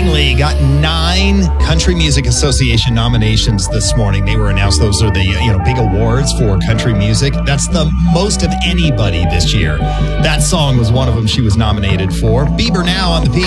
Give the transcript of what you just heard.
Mattingly got 9 Country Music Association nominations this morning. They were announced. Those are the big awards for country music. That's the most of anybody this year. That song was one of them she was nominated for. Bieber now on the Peak.